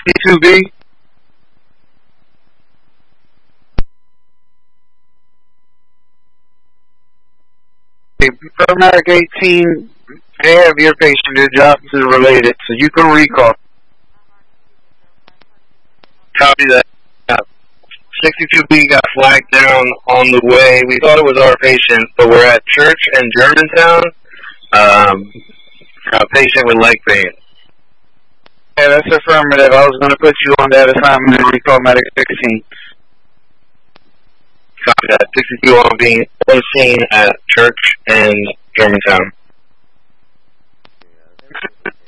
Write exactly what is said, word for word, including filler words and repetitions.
sixty-two B? Paramedic eighteen, they have your patient. Your job is related, so you can recall. Copy that. sixty-two B got flagged down on the way. We thought it was our patient, but we're at Church and Germantown. Um, a patient with leg pain. Yeah, that's affirmative. I was going to put you on that assignment and recall medic sixteen. Copy that. sixty-two on being seen at Church and Germantown.